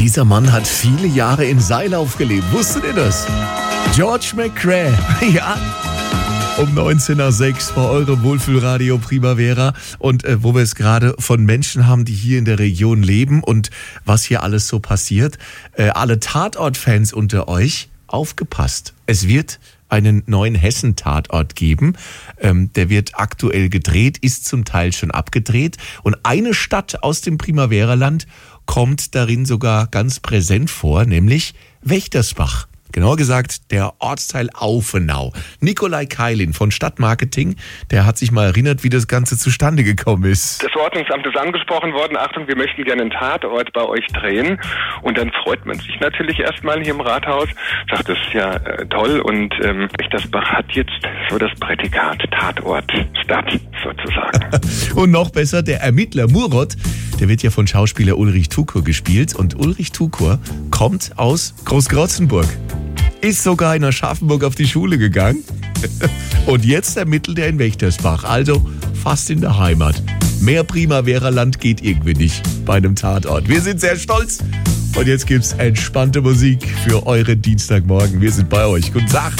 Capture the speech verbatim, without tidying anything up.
Dieser Mann hat viele Jahre in Seilauf gelebt. Wusstet ihr das? George McCrae, ja. Um neunzehn Uhr sechs bei eurem Wohlfühlradio Primavera. Und äh, wo wir es gerade von Menschen haben, die hier in der Region leben und was hier alles so passiert. Äh, alle Tatort-Fans unter euch, aufgepasst. Es wird einen neuen Hessen-Tatort geben. Ähm, der wird aktuell gedreht, ist zum Teil schon abgedreht. Und eine Stadt aus dem Primavera-Land kommt darin sogar ganz präsent vor, nämlich Wächtersbach. Genauer gesagt, der Ortsteil Aufenau. Nikolai Keilin von Stadtmarketing, der hat sich mal erinnert, wie das Ganze zustande gekommen ist. Das Ordnungsamt ist angesprochen worden. Achtung, wir möchten gerne einen Tatort bei euch drehen. Und dann freut man sich natürlich erstmal hier im Rathaus. Sagt, das ist ja äh, toll. Und ähm, Wächtersbach hat jetzt so das Prädikat Tatort Stadt sozusagen. Und noch besser, der Ermittler Murat, der wird ja von Schauspieler Ulrich Tukur gespielt. Und Ulrich Tukur kommt aus Großgrotzenburg. Ist sogar in Aschaffenburg auf die Schule gegangen. Und jetzt ermittelt er in Wächtersbach. Also fast in der Heimat. Mehr Primavera-Land geht irgendwie nicht bei einem Tatort. Wir sind sehr stolz. Und jetzt gibt's entspannte Musik für euren Dienstagmorgen. Wir sind bei euch. Guten Tag.